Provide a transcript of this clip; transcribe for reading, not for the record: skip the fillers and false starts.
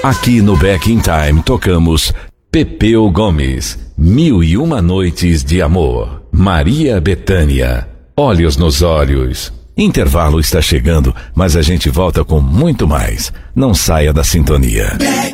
Aqui no Back in Time tocamos Pepeu Gomes, 1001 Noites de Amor, Maria Bethânia, Olhos nos Olhos. Intervalo está chegando, mas a gente volta com muito mais. Não saia da sintonia. Back